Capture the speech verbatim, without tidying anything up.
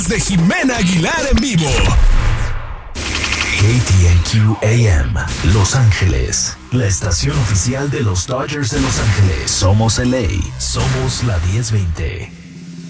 podcast de Jimena Aguilar en vivo. K T N Q A M, Los Ángeles, la estación oficial de los Dodgers de Los Ángeles. Somos L A, somos la diez veinte.